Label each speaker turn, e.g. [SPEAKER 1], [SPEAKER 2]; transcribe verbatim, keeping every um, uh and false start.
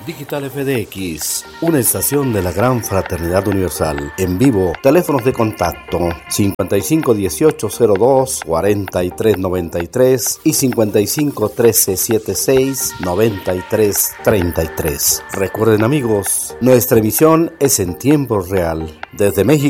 [SPEAKER 1] Digital F D X, una estación de la Gran Fraternidad Universal. En vivo, teléfonos de contacto cincuenta y cinco dieciocho cero dos cuarenta y tres noventa y tres y cincuenta y cinco trece setenta y seis noventa y tres treinta y tres. Recuerden, amigos, nuestra emisión es en tiempo real. Desde México